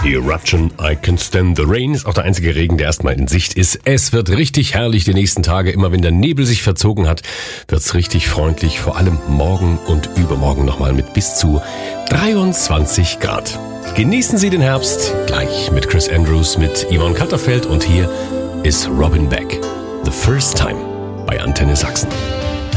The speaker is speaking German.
Eruption, I Can Stand the Rain ist auch der einzige Regen, der erstmal in Sicht ist. Es wird richtig herrlich die nächsten Tage. Immer wenn der Nebel sich verzogen hat, wird's richtig freundlich. Vor allem morgen und übermorgen nochmal mit bis zu 23 Grad. Genießen Sie den Herbst gleich mit Chris Andrews, mit Yvonne Katterfeld und hier ist Robin Beck. The First Time bei Antenne Sachsen.